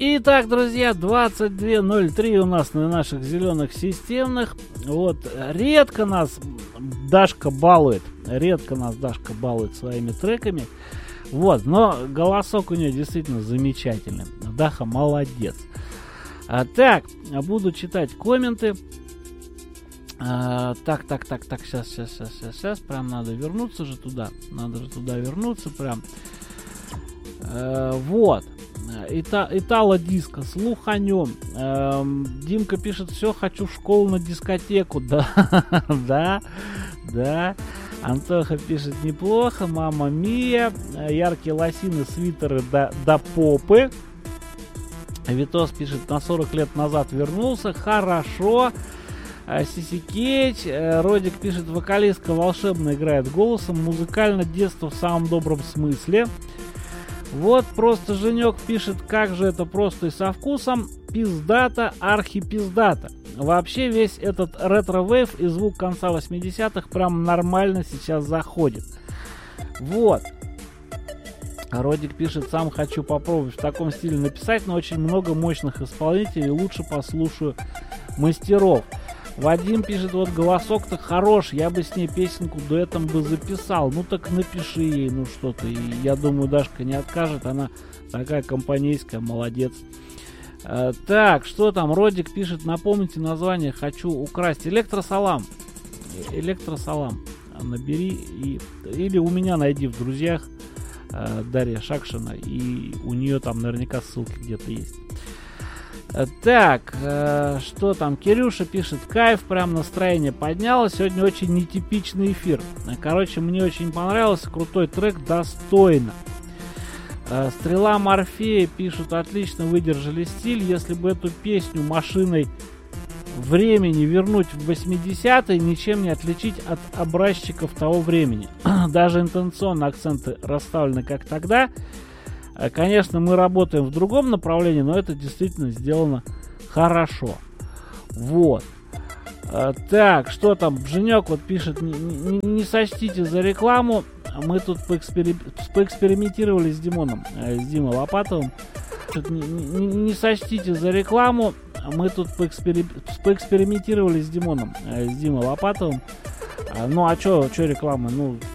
Итак, друзья, 22:03 у нас на наших зеленых системных. Вот, редко нас Дашка балует своими треками. Вот, но голосок у нее действительно замечательный. Даха молодец. Так, буду читать комменты. Так, сейчас, прям надо вернуться же туда. Надо же туда вернуться прям. Вот. Итало диско, слуханем. Димка пишет: все, хочу в школу на дискотеку. Да. Антоха пишет: неплохо, мама мия. Яркие лосины, свитеры до попы. Витос пишет: на 40 лет назад вернулся. Хорошо. Сиси Кейдж. Родик пишет: вокалистка волшебно играет голосом. Музыкально детство в самом добром смысле. Вот просто Женек пишет: как же это просто и со вкусом. Пиздата, архипиздата. Вообще весь этот ретро-вейв и звук конца 80-х прям нормально сейчас заходит. Вот. Родик пишет: сам хочу попробовать в таком стиле написать, но очень много мощных исполнителей, лучше послушаю мастеров. Вадим пишет: вот голосок-то хорош, я бы с ней песенку дуэтом бы записал. Ну так напиши ей, ну что ты. И я думаю, Дашка не откажет, она такая компанейская, молодец. Так, что там? Родик пишет: напомните название, хочу украсть. Электросалам. Набери или у меня найди в друзьях Дарья Шакшина, и у нее там наверняка ссылки где-то есть. Так, что там? Кирюша пишет: кайф, прям настроение поднялось. Сегодня очень нетипичный эфир. Короче, мне очень понравился, крутой трек, достойно. Стрела Морфея пишут: отлично выдержали стиль. Если бы эту песню машиной времени вернуть в 80-е, ничем не отличить от образчиков того времени. Даже интонационные акценты расставлены как тогда. Конечно, мы работаем в другом направлении, но это действительно сделано хорошо. Вот. Так, что там? Женек вот пишет: не сочтите за рекламу. Мы тут поэкспериментировали с Димоном, с Димой Лопатовым. Не сочтите за рекламу. Мы тут поэкспериментировали с Димоном, с Димой Лопатовым. Ну а чё рекламы? Ну,